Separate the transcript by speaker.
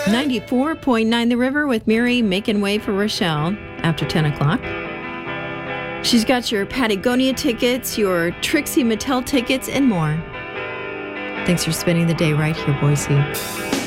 Speaker 1: 94.9 The River with Mary making way for Rochelle after 10 o'clock. She's got your Patagonia tickets, your Trixie Mattel tickets, and more. Thanks for spending the day right here, Boise.